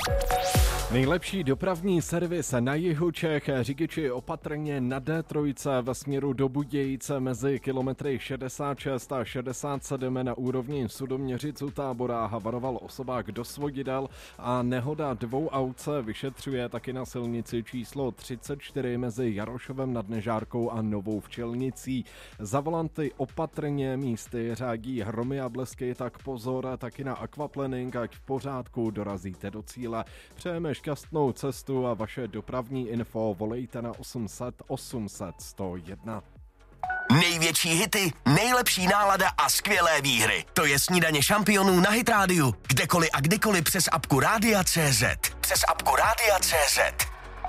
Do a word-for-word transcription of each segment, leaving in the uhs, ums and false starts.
Nejlepší dopravní servis na jihu Čech. Řidiči opatrně na D tři ve směru do Budějice mezi kilometry šedesát šest a šedesát sedm na úrovni Sudoměřic u Tábora havaroval osobák do svodidel a nehoda dvou aut se vyšetřuje taky na silnici číslo třicet čtyři mezi Jarošovem nad Nežárkou a Novou Včelnicí. Za volanty opatrně, místy řádí hromy a blesky, tak pozor, taky na aquaplaning, ať v pořádku dorazíte do cíle. Přejeme šťastnou cestu a vaše dopravní info volejte na osm set osm set sto jedna. Největší hity, nejlepší nálada a skvělé výhry. To je Snídaně šampionů na Hit Rádiu. Kdekoliv a kdykoliv přes apku Rádia tečka cé zet. Přes apku Rádia tečka cé zet.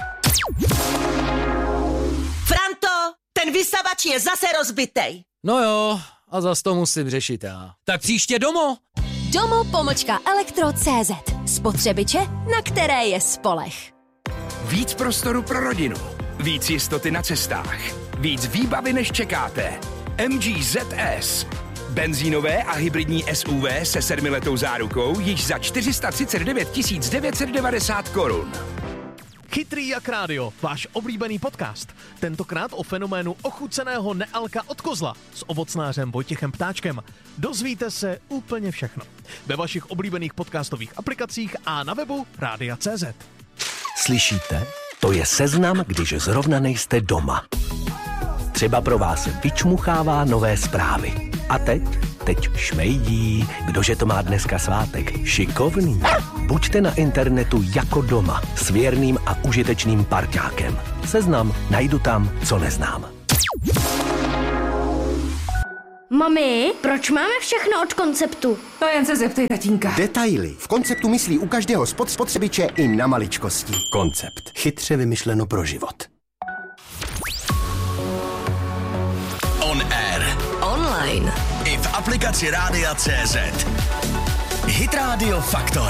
Franto, ten vysavač je zase rozbitej. No jo, a zas to musím řešit já. Tak příště Domo. Domo pomlčka elektro tečka cé zet. Spotřebiče, na které je spoleh. Víc prostoru pro rodinu. Víc jistoty na cestách. Víc výbavy, než čekáte. M G Z S. Benzínové a hybridní S U V se sedmiletou zárukou již za čtyři sta třicet devět tisíc devět set devadesát korun. Chytrý jak rádio, váš oblíbený podcast. Tentokrát o fenoménu ochuceného nealka od kozla s ovocnářem Vojtěchem Ptáčkem. Dozvíte se úplně všechno. Ve vašich oblíbených podcastových aplikacích a na webu Rádia tečka cé zet. Slyšíte? To je seznam, když zrovna nejste doma. Třeba pro vás vyčmuchává nové zprávy. A teď? Teď šmejdí. Kdože to má dneska svátek? Šikovný. Buďte na internetu jako doma s věrným a užitečným parťákem. Seznam najdu tam, co neznám. Mami, proč máme všechno od Konceptu? To jen se zeptej tatínka. Detaily. V Konceptu myslí u každého spotřebiče i na maličkosti. Koncept. Chytře vymyšleno pro život. On air. Online. I v aplikaci Rádia tečka cé zet. Hit Radio Faktor.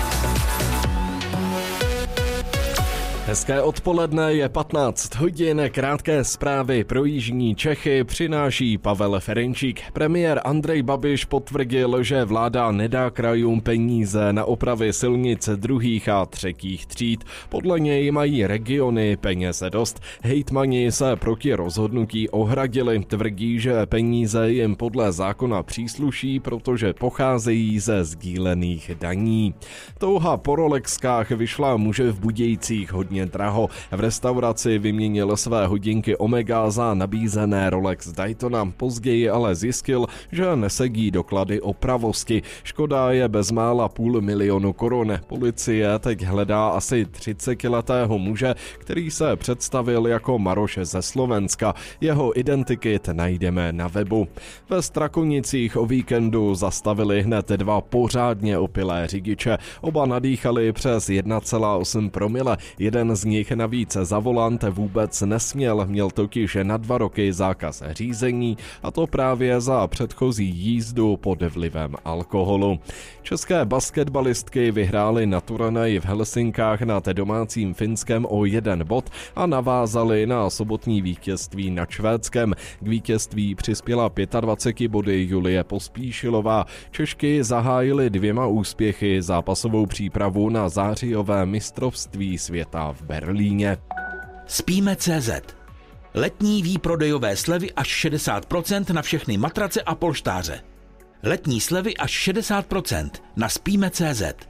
Hezké odpoledne, je patnáct hodin, krátké zprávy pro jižní Čechy přináší Pavel Ferenčík. Premiér Andrej Babiš potvrdil, že vláda nedá krajům peníze na opravy silnic druhých a třetích tříd. Podle něj mají regiony peněze dost. Hejtmani se proti rozhodnutí ohradili, tvrdí, že peníze jim podle zákona přísluší, protože pocházejí ze sdílených daní. Touha po Rolexkách vyšla muže v Budějcích hodně draho. V restauraci vyměnil své hodinky Omega za nabízené Rolex Daytona. Později ale zjistil, že nesedí doklady o pravosti. Škoda je bezmála půl milionu korun. Policie teď hledá asi třicetiletého muže, který se představil jako Maroš ze Slovenska. Jeho identikit najdeme na webu. Ve Strakonicích o víkendu zastavili hned dva pořádně opilé řidiče. Oba nadýchali přes jedna celá osm promile. Jeden z nich navíc za volant vůbec nesměl, měl totiž na dva roky zákaz řízení, a to právě za předchozí jízdu pod vlivem alkoholu. České basketbalistky vyhrály na turnaji v Helsinkách nad domácím Finskem o jeden bod a navázali na sobotní vítězství nad Švédskem. K vítězství přispěla dvaceti pěti body Julie Pospíšilová. Češky zahájily dvěma úspěchy zápasovou přípravu na zářijové mistrovství světa v Berlíně. Spíme tečka cé zet. Letní výprodejové slevy až šedesát procent na všechny matrace a polštáře. Letní slevy až šedesát procent na spíme tečka cé zet.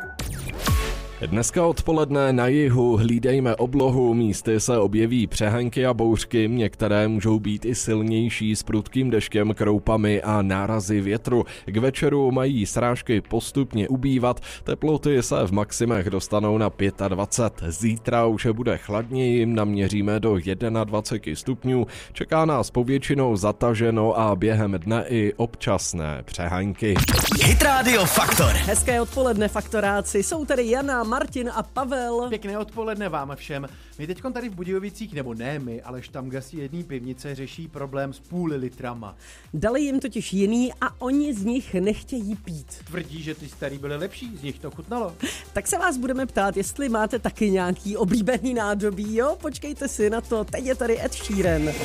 Dneska odpoledne na jihu hlídejme oblohu, místy se objeví přehanky a bouřky, některé můžou být i silnější s prudkým deštěm, kroupami a nárazy větru. K večeru mají srážky postupně ubývat, teploty se v maximech dostanou na dvacet pět. Zítra už bude chladněji, naměříme do dvacet jedna stupňů, čeká nás povětšinou zataženo a během dne i občasné přehanky. Hit Radio Faktor. Hezké odpoledne, faktoráci, jsou tady Jana, Martin a Pavel. Pěkné odpoledne vám všem. My teďkon tady v Budějovicích, nebo ne my, ale štamgasti jedné pivnice řeší problém s půl litrama. Dali jim totiž jiný a oni z nich nechtějí pít. Tvrdí, že ty starý byly lepší, z nich to chutnalo. Tak se vás budeme ptát, jestli máte taky nějaký oblíbený nádobí, jo? Počkejte si na to, teď je tady Ed Sheeran.